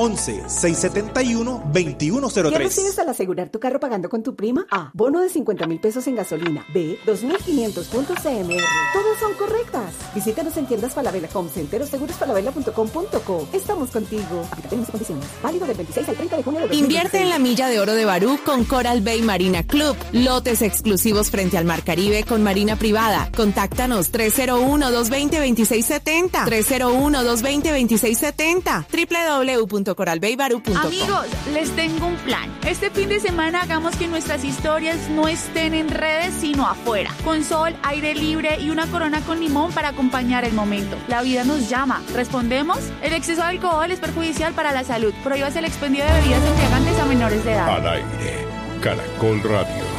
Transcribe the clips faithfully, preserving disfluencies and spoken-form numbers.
once, seiscientos setenta y uno, veintiuno cero tres. ¿Qué recibes al asegurar tu carro pagando con tu prima? A. Bono de cincuenta mil pesos en gasolina. B. dos mil quinientos puntos C M R. Todas son correctas. Visítanos en tiendas Falabella Home Center o seguros falabella punto com punto co. Estamos contigo. Aplicaciones y condiciones. Válido del veintiséis al treinta de junio de dos mil dieciséis. Invierte en la milla de oro de Barú con Coral Bay Marina Club. Lotes exclusivos frente al Mar Caribe con marina privada. Contáctanos tres cero uno, dos dos cero, dos seis siete cero. tres cero uno, dos dos cero, dos seis siete cero. doble u doble u doble u punto coral bay barú punto com. Amigos, les tengo un plan. Este fin de semana hagamos que nuestras historias no estén en redes, sino afuera. Con sol, aire libre y una corona con limón para acompañar el momento. La vida nos llama. ¿Respondemos? El exceso de alcohol es perjudicial para la salud. Prohíbase el expendio de bebidas embriagantes a menores de edad. Al aire, Caracol Radio.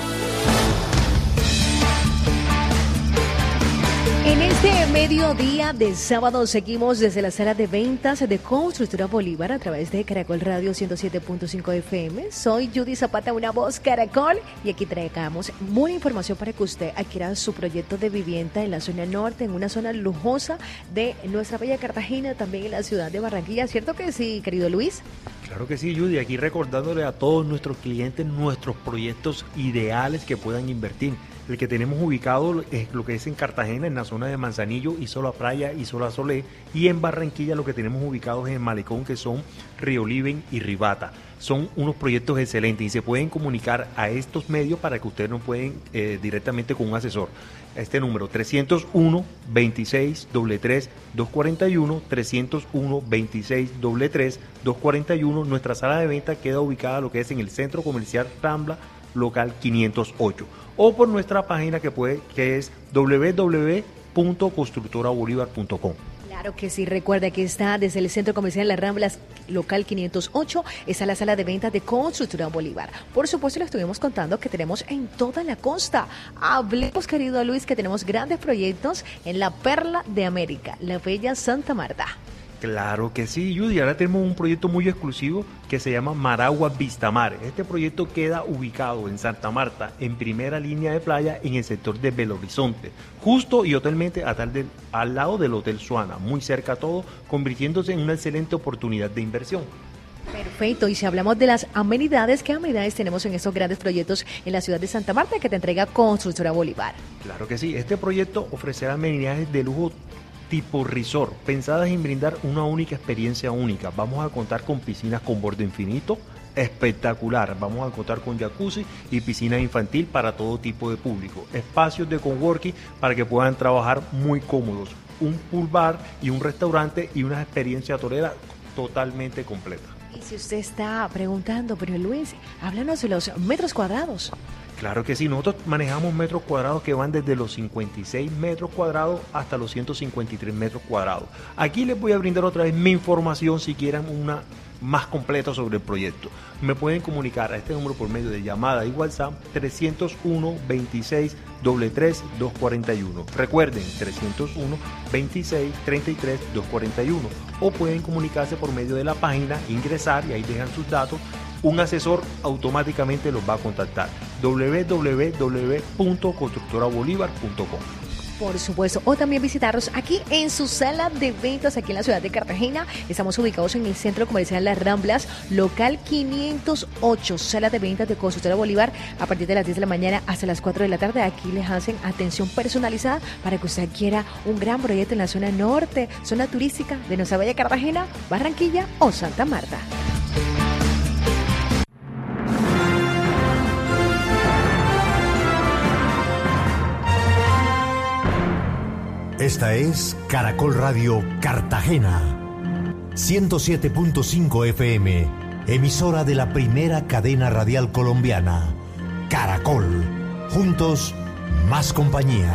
En este mediodía de sábado seguimos desde la sala de ventas de Constructora Bolívar a través de Caracol Radio ciento siete punto cinco F M. Soy Judy Zapata, una voz Caracol, y aquí traemos buena información para que usted adquiera su proyecto de vivienda en la zona norte, en una zona lujosa de nuestra bella Cartagena, también en la ciudad de Barranquilla. ¿Cierto que sí, querido Luis? Claro que sí, Judy, aquí recordándole a todos nuestros clientes nuestros proyectos ideales que puedan invertir. El que tenemos ubicado es lo que es en Cartagena, en la zona de Manzanillo, Isola Playa, Isola Solé, y en Barranquilla lo que tenemos ubicados es en Malecón, que son Río Liven y Ribata. Son unos proyectos excelentes y se pueden comunicar a estos medios para que ustedes nos pueden eh, directamente con un asesor. Este número, trescientos uno, veintiséis, treinta y tres, doscientos cuarenta y uno, trescientos uno, veintiséis, treinta y tres, doscientos cuarenta y uno. Nuestra sala de venta queda ubicada lo que es en el Centro Comercial Rambla, local quinientos ocho, o por nuestra página que puede que es doble u doble u doble u punto constructora bolívar punto com. Claro que sí, recuerda que está desde el Centro Comercial Las Ramblas, local quinientos ocho, está la sala de ventas de Constructora Bolívar. Por supuesto, le estuvimos contando que tenemos en toda la costa. Hablemos, querido Luis, que tenemos grandes proyectos en la Perla de América, la bella Santa Marta. Claro que sí, Judy. Ahora tenemos un proyecto muy exclusivo que se llama Maragua Vistamar. Este proyecto queda ubicado en Santa Marta, en primera línea de playa, en el sector de Belo Horizonte, justo y totalmente a tal de, al lado del Hotel Suana, muy cerca a todo, convirtiéndose en una excelente oportunidad de inversión. Perfecto, y si hablamos de las amenidades, ¿qué amenidades tenemos en estos grandes proyectos en la ciudad de Santa Marta que te entrega Constructora Bolívar? Claro que sí, este proyecto ofrecerá amenidades de lujo tipo resort, pensadas en brindar una única experiencia única. Vamos a contar con piscinas con borde infinito, espectacular. Vamos a contar con jacuzzi y piscina infantil para todo tipo de público. Espacios de coworking para que puedan trabajar muy cómodos. Un pool bar y un restaurante y una experiencia hotelera totalmente completa. Y si usted está preguntando, pero Luis, háblanos de los metros cuadrados. Claro que sí, nosotros manejamos metros cuadrados que van desde los cincuenta y seis metros cuadrados hasta los ciento cincuenta y tres metros cuadrados. Aquí les voy a brindar otra vez mi información si quieren una más completa sobre el proyecto. Me pueden comunicar a este número por medio de llamada y WhatsApp trescientos uno, veintiséis, treinta y tres, doscientos cuarenta y uno. Recuerden, trescientos uno, veintiséis, treinta y tres, doscientos cuarenta y uno. O pueden comunicarse por medio de la página, ingresar y ahí dejan sus datos. Un asesor automáticamente los va a contactar. doble u doble u doble u punto constructora bolívar punto com. Por supuesto, o también visitarnos aquí en su sala de ventas aquí en la ciudad de Cartagena. Estamos ubicados en el Centro Comercial Las Ramblas, local quinientos ocho, sala de ventas de Constructora Bolívar, a partir de las diez de la mañana hasta las cuatro de la tarde. Aquí les hacen atención personalizada para que usted quiera un gran proyecto en la zona norte, zona turística de nuestra bella Cartagena, Barranquilla o Santa Marta. Esta es Caracol Radio Cartagena, ciento siete punto cinco F M, emisora de la primera cadena radial colombiana. Caracol, juntos, más compañía.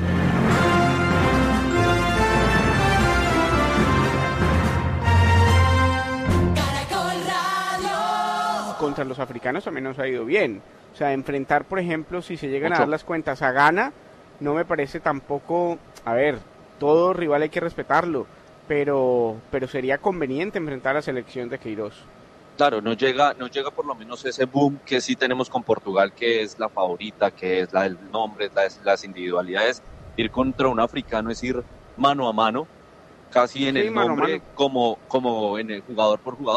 Caracol Radio. Contra los africanos también nos ha ido bien. O sea, enfrentar, por ejemplo, si se llegan Mucho. a dar las cuentas a Ghana, no me parece tampoco, a ver, todo rival hay que respetarlo, pero pero sería conveniente enfrentar a la selección de Queiroz. Claro, no llega, no llega por lo menos ese boom que sí tenemos con Portugal, que es la favorita, que es la del nombre, las, las individualidades. Ir contra un africano es ir mano a mano, casi en sí, el nombre, mano como, como en el jugador por jugador.